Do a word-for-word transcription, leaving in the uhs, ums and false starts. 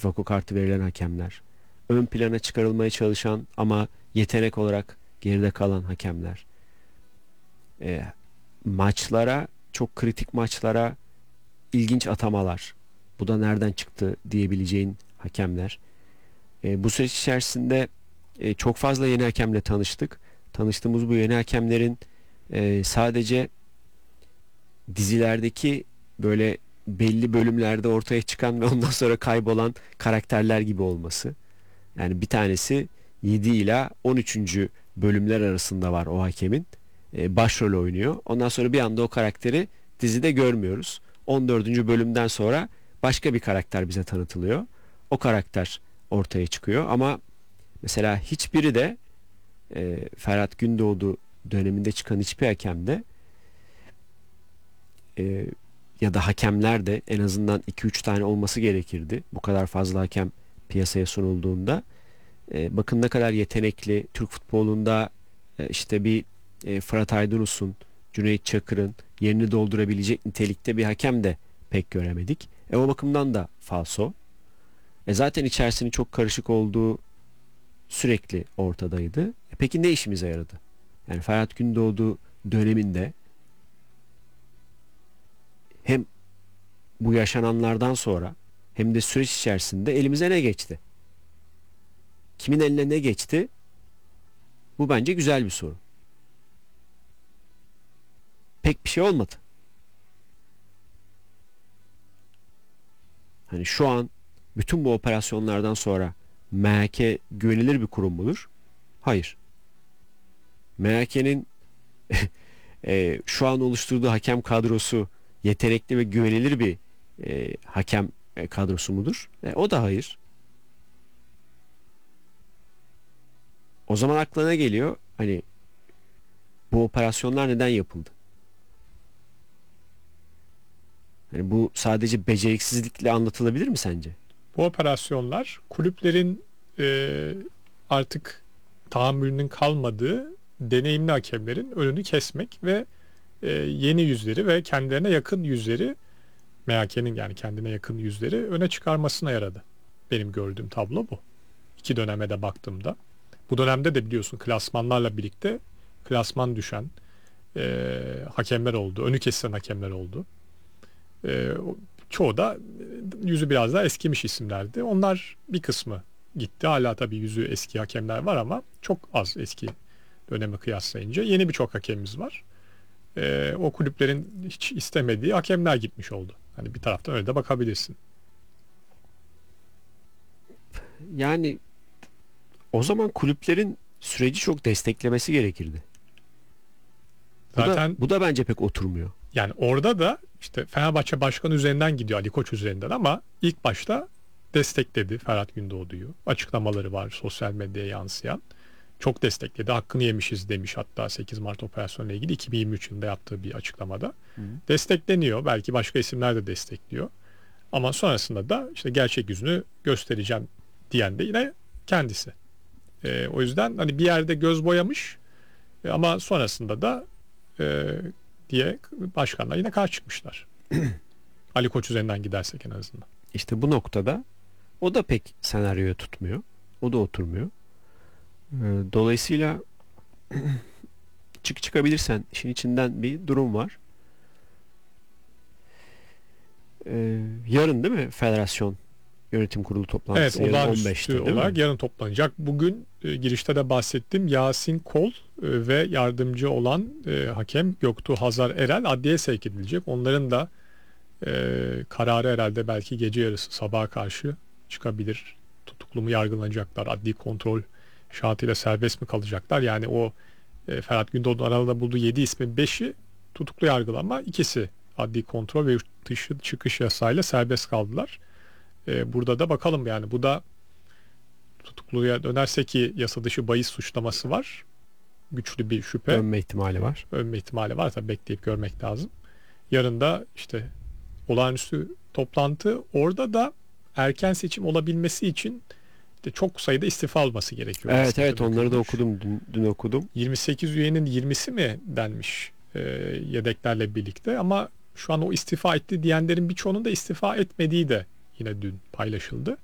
Vako kartı verilen hakemler, ön plana çıkarılmaya çalışan ama yetenek olarak geride kalan hakemler, e, maçlara, çok kritik maçlara ilginç atamalar, bu da nereden çıktı diyebileceğin hakemler. E, bu süreç içerisinde e, çok fazla yeni hakemle tanıştık. Tanıştığımız bu yeni hakemlerin e, sadece dizilerdeki böyle belli bölümlerde ortaya çıkan ve ondan sonra kaybolan karakterler gibi olması. Yani bir tanesi yedi ila on üçüncü bölümler arasında var o hakemin. E, başrol oynuyor. Ondan sonra bir anda o karakteri dizide görmüyoruz. on dördüncü bölümden sonra başka bir karakter bize tanıtılıyor. O karakter ortaya çıkıyor ama mesela hiçbiri de e, Ferhat Gündoğdu döneminde çıkan hiçbir hakem de e, ya da hakemler de en azından iki üç tane olması gerekirdi. Bu kadar fazla hakem piyasaya sunulduğunda. E, bakın ne kadar yetenekli Türk futbolunda e, işte bir e, Fırat Aydınus'un, Cüneyt Çakır'ın yerini doldurabilecek nitelikte bir hakem de pek göremedik. E, o bakımdan da falso. E, zaten içerisinin çok karışık olduğu sürekli ortadaydı. E, peki ne işimize yaradı? Yani Ferhat Gündoğdu döneminde hem bu yaşananlardan sonra hem de süreç içerisinde elimize ne geçti? Kimin eline ne geçti? Bu bence güzel bir soru. Pek bir şey olmadı. Hani şu an bütün bu operasyonlardan sonra M H K güvenilir bir kurum mudur? Hayır. M H K'nin e, şu an oluşturduğu hakem kadrosu yetenekli ve güvenilir bir e, hakem e, kadrosu mudur? E, o da hayır. O zaman aklına geliyor? Hani bu operasyonlar neden yapıldı? Hani bu sadece beceriksizlikle anlatılabilir mi sence? Bu operasyonlar kulüplerin e, artık tahammülünün kalmadığı deneyimli hakemlerin önünü kesmek ve e, yeni yüzleri ve kendilerine yakın yüzleri, M H K'nin yani kendine yakın yüzleri öne çıkarmasına yaradı. Benim gördüğüm tablo bu. İki döneme de baktığımda. Bu dönemde de biliyorsun klasmanlarla birlikte klasman düşen e, hakemler oldu. Önü kesilen hakemler oldu. E, çoğu da yüzü biraz daha eskimiş isimlerdi. Onlar bir kısmı gitti. Hala tabii yüzü eski hakemler var ama çok az eski dönemi kıyaslayınca. Yeni birçok hakemimiz var. E, o kulüplerin hiç istemediği hakemler gitmiş oldu. Hani bir taraftan öyle de bakabilirsin. Yani o zaman kulüplerin süreci çok desteklemesi gerekirdi. Bu da Zaten bu da bence pek oturmuyor. yani orada da işte Fenerbahçe Başkanı üzerinden gidiyor, Ali Koç üzerinden, ama ilk başta destekledi Ferhat Gündoğdu'yu. Açıklamaları var sosyal medyaya yansıyan. Çok destekledi. Hakkını yemişiz demiş hatta sekiz Mart operasyonuyla ilgili iki bin yirmi üç yılında yaptığı bir açıklamada. Hı. Destekleniyor. Belki başka isimler de destekliyor. Ama sonrasında da işte gerçek yüzünü göstereceğim diyen de yine kendisi. Ee, o yüzden hani bir yerde göz boyamış e, ama sonrasında da e, diye başkanlar yine karşı çıkmışlar. Ali Koç üzerinden gidersek en azından. İşte bu noktada o da pek senaryoya tutmuyor. O da oturmuyor. Ee, Dolayısıyla çık çıkabilirsen işin içinden bir durum var. Ee, yarın değil mi federasyon yönetim kurulu Evet, toplantısı? Yarın on beşte olağanüstü değil olarak mi? yarın toplanacak. Bugün e, girişte de bahsettim. Yasin Kol e, ve yardımcı olan e, hakem Göktuğ Hazar Erel adliyeye sevk edilecek. Onların da e, kararı herhalde belki gece yarısı sabaha karşı çıkabilir. Tutuklu mu yargılanacaklar? Adli kontrol şartıyla serbest mi kalacaklar? Yani o e, Ferhat Gündoğdu'nun aralarında bulduğu yedi ismin beşi tutuklu yargılanma, ikisi adli kontrol ve yurt dışı çıkış yasayla serbest kaldılar. E, burada da bakalım, yani bu da tutukluya dönerse ki yasa dışı bahis suçlaması var. Güçlü bir şüphe. Dönme ihtimali var. Ölme ihtimali var. Tabii bekleyip görmek lazım. Yarın da işte olağanüstü toplantı. Orada da erken seçim olabilmesi için işte çok sayıda istifa olması gerekiyor. Evet aslında evet onları da dökülmüş. okudum. Dün, dün okudum. yirmi sekiz üyenin yirmisi mi denmiş e, yedeklerle birlikte, ama şu an o istifa etti diyenlerin birçoğunun da istifa etmediği de yine dün paylaşıldı.